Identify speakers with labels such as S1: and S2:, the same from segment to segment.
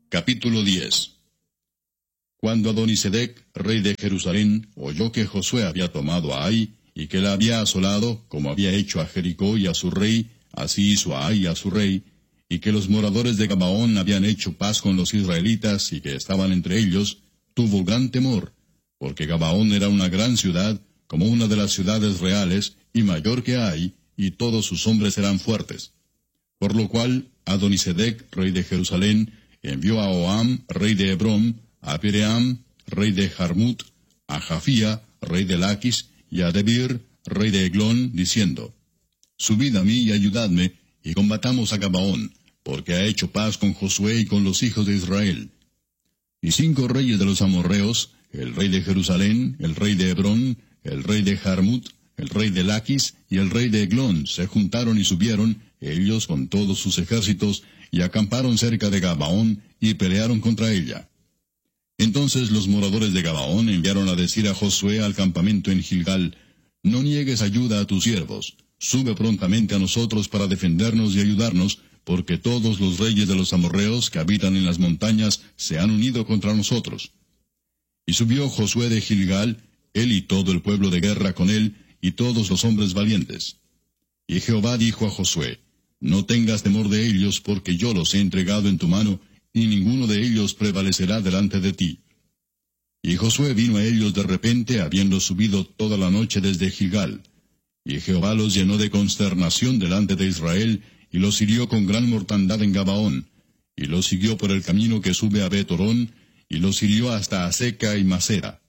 S1: Capítulo 10. Cuando Adonisedec, rey de Jerusalén, oyó que Josué había tomado a Ai, y que la había asolado, como había hecho a Jericó y a su rey, así hizo a Ai y a su rey, y que los moradores de Gabaón habían hecho paz con los israelitas, y que estaban entre ellos, tuvo gran temor, porque Gabaón era una gran ciudad, como una de las ciudades reales, y mayor que Ai, y todos sus hombres eran fuertes. Por lo cual, Adonisedec, rey de Jerusalén, envió a Oham, rey de Hebrón, a Piream, rey de Jarmut, a Jafía, rey de Laquis, y a Debir, rey de Eglón, diciendo: Subid a mí y ayudadme, y combatamos a Gabaón, porque ha hecho paz con Josué y con los hijos de Israel. Y 5 reyes de los amorreos, el rey de Jerusalén, el rey de Hebrón, el rey de Jarmut, el rey de Laquis y el rey de Eglón, se juntaron y subieron, ellos con todos sus ejércitos, y acamparon cerca de Gabaón, y pelearon contra ella. Entonces los moradores de Gabaón enviaron a decir a Josué al campamento en Gilgal: No niegues ayuda a tus siervos, sube prontamente a nosotros para defendernos y ayudarnos, porque todos los reyes de los amorreos que habitan en las montañas se han unido contra nosotros. Y subió Josué de Gilgal, él y todo el pueblo de guerra con él, y todos los hombres valientes. Y Jehová dijo a Josué: No tengas temor de ellos, porque yo los he entregado en tu mano, y ninguno de ellos prevalecerá delante de ti. Y Josué vino a ellos de repente, habiendo subido toda la noche desde Gilgal. Y Jehová los llenó de consternación delante de Israel, y los hirió con gran mortandad en Gabaón, y los siguió por el camino que sube a Bet-Horón, y los hirió hasta Aseca y Masera.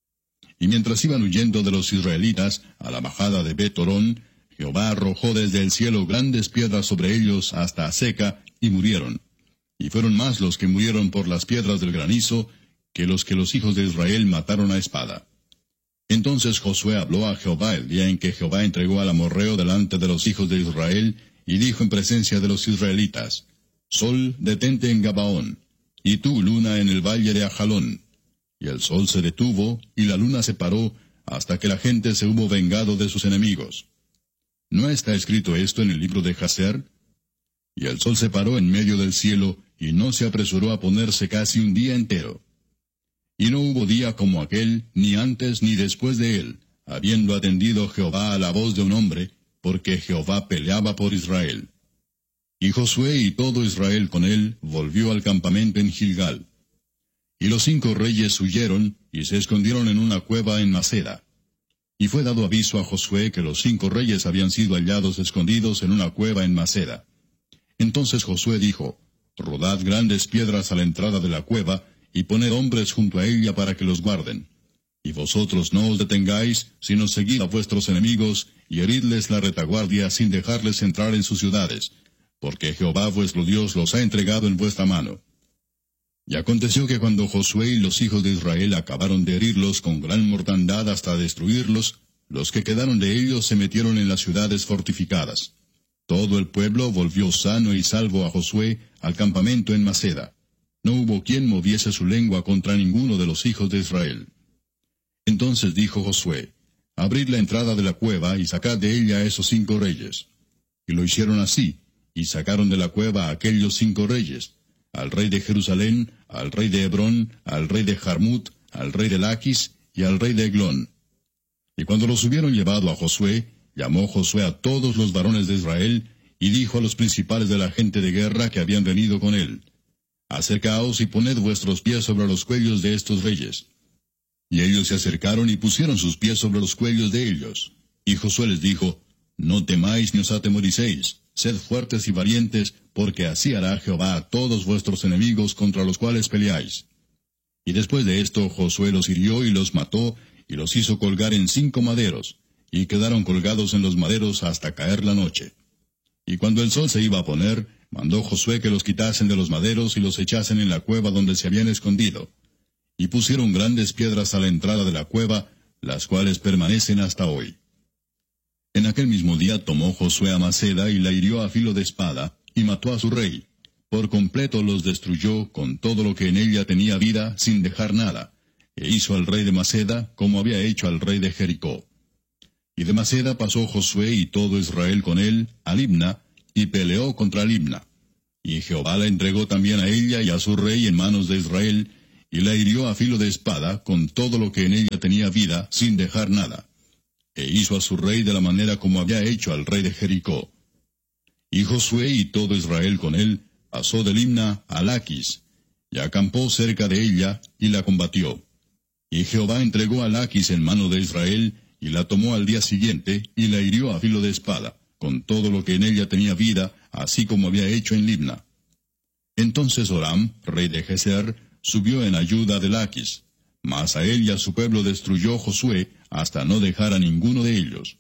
S1: Y mientras iban huyendo de los israelitas a la bajada de Bet-Horón, Jehová arrojó desde el cielo grandes piedras sobre ellos hasta Aseca, y murieron. Y fueron más los que murieron por las piedras del granizo, que los hijos de Israel mataron a espada. Entonces Josué habló a Jehová el día en que Jehová entregó al amorreo delante de los hijos de Israel, y dijo en presencia de los israelitas: Sol, detente en Gabaón, y tú, luna, en el valle de Ajalón. Y el sol se detuvo, y la luna se paró, hasta que la gente se hubo vengado de sus enemigos. ¿No está escrito esto en el libro de Jaser? Y el sol se paró en medio del cielo, y no se apresuró a ponerse casi un día entero. Y no hubo día como aquel, ni antes ni después de él, habiendo atendido Jehová a la voz de un hombre, porque Jehová peleaba por Israel. Y Josué y todo Israel con él volvió al campamento en Gilgal. Y los 5 reyes huyeron, y se escondieron en una cueva en Maceda. Y fue dado aviso a Josué que los 5 reyes habían sido hallados escondidos en una cueva en Maceda. Entonces Josué dijo: Rodad grandes piedras a la entrada de la cueva, y poned hombres junto a ella para que los guarden. Y vosotros no os detengáis, sino seguid a vuestros enemigos, y heridles la retaguardia sin dejarles entrar en sus ciudades, porque Jehová vuestro Dios los ha entregado en vuestra mano. Y aconteció que cuando Josué y los hijos de Israel acabaron de herirlos con gran mortandad hasta destruirlos, los que quedaron de ellos se metieron en las ciudades fortificadas. Todo el pueblo volvió sano y salvo a Josué al campamento en Maceda. No hubo quien moviese su lengua contra ninguno de los hijos de Israel. Entonces dijo Josué: Abrid la entrada de la cueva, y sacad de ella a esos 5 reyes. Y lo hicieron así, y sacaron de la cueva a aquellos 5 reyes: al rey de Jerusalén, al rey de Hebrón, al rey de Jarmut, al rey de Laquis, y al rey de Eglón. Y cuando los hubieron llevado a Josué, llamó Josué a todos los varones de Israel, y dijo a los principales de la gente de guerra que habían venido con él: Acercaos y poned vuestros pies sobre los cuellos de estos reyes. Y ellos se acercaron y pusieron sus pies sobre los cuellos de ellos. Y Josué les dijo: No temáis ni os atemoricéis, sed fuertes y valientes, porque así hará Jehová a todos vuestros enemigos contra los cuales peleáis. Y después de esto Josué los hirió y los mató, y los hizo colgar en 5 maderos, y quedaron colgados en los maderos hasta caer la noche. Y cuando el sol se iba a poner, mandó Josué que los quitasen de los maderos y los echasen en la cueva donde se habían escondido. Y pusieron grandes piedras a la entrada de la cueva, las cuales permanecen hasta hoy. En aquel mismo día tomó Josué a Maceda y la hirió a filo de espada, y mató a su rey. Por completo los destruyó con todo lo que en ella tenía vida, sin dejar nada. E hizo al rey de Maceda como había hecho al rey de Jericó. Y de Maceda pasó Josué y todo Israel con él a Libna, y peleó contra Libna. Y Jehová la entregó también a ella y a su rey en manos de Israel, y la hirió a filo de espada con todo lo que en ella tenía vida, sin dejar nada. E hizo a su rey de la manera como había hecho al rey de Jericó. Y Josué y todo Israel con él pasó de Limna a Laquis, y acampó cerca de ella, y la combatió. Y Jehová entregó a Laquis en mano de Israel, y la tomó al día siguiente, y la hirió a filo de espada, con todo lo que en ella tenía vida, así como había hecho en Libna. Entonces Horam, rey de Geser, subió en ayuda de Laquis, mas a él y a su pueblo destruyó Josué, hasta no dejar a ninguno de ellos.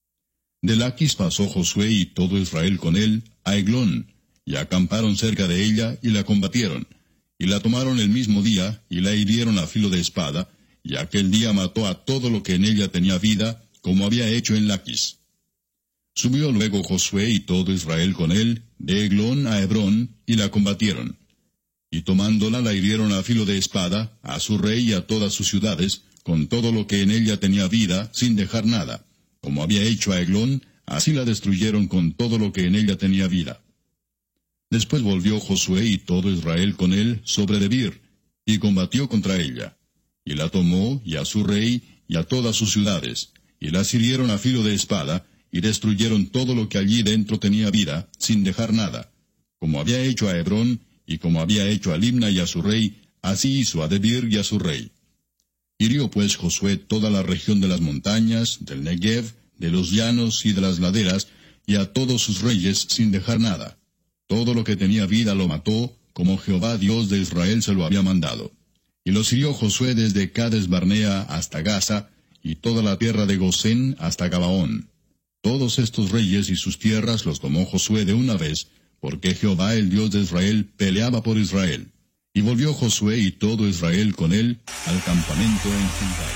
S1: De Laquis pasó Josué y todo Israel con él a Eglón, y acamparon cerca de ella, y la combatieron, y la tomaron el mismo día, y la hirieron a filo de espada, y aquel día mató a todo lo que en ella tenía vida, como había hecho en Laquis. Subió luego Josué y todo Israel con él, de Eglón a Hebrón, y la combatieron. Y tomándola la hirieron a filo de espada, a su rey y a todas sus ciudades, con todo lo que en ella tenía vida, sin dejar nada. Como había hecho a Eglón, así la destruyeron con todo lo que en ella tenía vida. Después volvió Josué y todo Israel con él sobre Debir, y combatió contra ella. Y la tomó, y a su rey, y a todas sus ciudades, y las hirieron a filo de espada, y destruyeron todo lo que allí dentro tenía vida, sin dejar nada. Como había hecho a Hebrón, y como había hecho a Libna y a su rey, así hizo a Debir y a su rey. Hirió pues Josué toda la región de las montañas, del Negev, de los llanos y de las laderas, y a todos sus reyes, sin dejar nada. Todo lo que tenía vida lo mató, como Jehová Dios de Israel se lo había mandado. Y los hirió Josué desde Cades Barnea hasta Gaza, y toda la tierra de Gosén hasta Gabaón. Todos estos reyes y sus tierras los tomó Josué de una vez, porque Jehová el Dios de Israel peleaba por Israel. Y volvió Josué y todo Israel con él al campamento en Gilgal.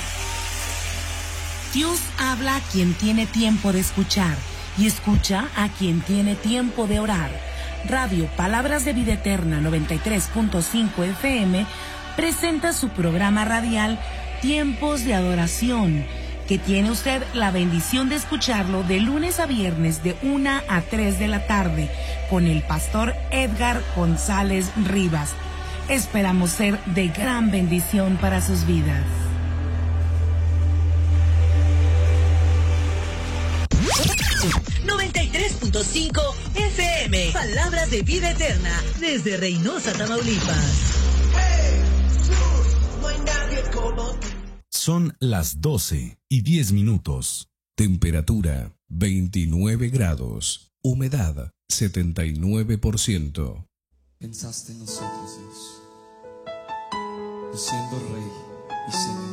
S2: Dios habla a quien tiene tiempo de escuchar, y escucha a quien tiene tiempo de orar. Radio Palabras de Vida Eterna 93.5 FM presenta su programa radial Tiempos de Adoración, que tiene usted la bendición de escucharlo de lunes a viernes de 1 a 3 de la tarde con el pastor Edgar González Rivas. Esperamos ser de gran bendición para sus vidas.
S3: .5 FM, Palabras de Vida Eterna, desde Reynosa, Tamaulipas.
S4: Son las 12:10. Temperatura 29 grados. Humedad 79%.
S5: Pensaste en nosotros, Dios, siendo Rey y Señor.